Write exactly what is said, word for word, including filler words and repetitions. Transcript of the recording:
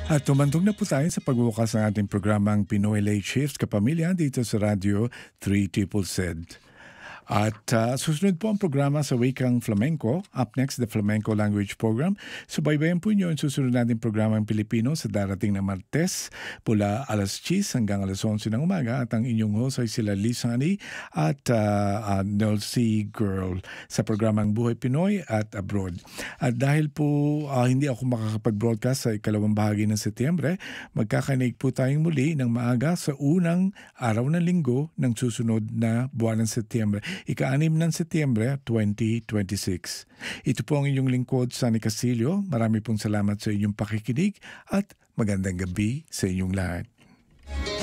At tumantong na po tayo sa pagbubukas ng ating programang Pinoy Late Shifts Kapamilya dito sa Radio three Triple Z. At ah, susunod po ang programa sa wikang flamenco. Up next, the Flamenco Language Program. Subaybayan po niyo ang susunod nating programang Pilipino sa darating na Martes mula alas ten hanggang alas eleven ng umaga. At ang inyong host ay sila Lisani at uh, uh, Nelsie Girl sa programang Buhay Pinoy at Abroad. At dahil po ah, hindi ako makakapag-broadcast sa ikalawang bahagi ng Setyembre, magkakanig po tayong muli ng maaga sa unang araw ng linggo ng susunod na buwan ng Setyembre. Ika-anim ng Setyembre twenty twenty-six. Ito po ang inyong lingkod, Sunny Casillo. Marami pong salamat sa inyong pakikinig at magandang gabi sa inyong lahat.